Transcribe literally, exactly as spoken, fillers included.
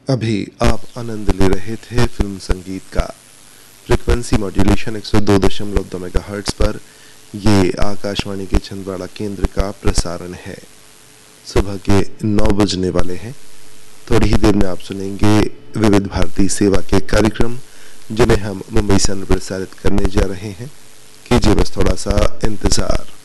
अभी आप आनंद ले रहे थे फिल्म संगीत का। फ्रीक्वेंसी मॉड्यूलेशन एक सौ दो दशमलव दो मेगाहर्ट्ज पर ये आकाशवाणी के छिंदवाड़ा केंद्र का प्रसारण है। सुबह के नौ बजने वाले हैं। थोड़ी ही देर में आप सुनेंगे विविध भारती सेवा के कार्यक्रम जिन्हें हम मुंबई से प्रसारित करने जा रहे हैं। कीजिए बस थोड़ा सा इंतजार।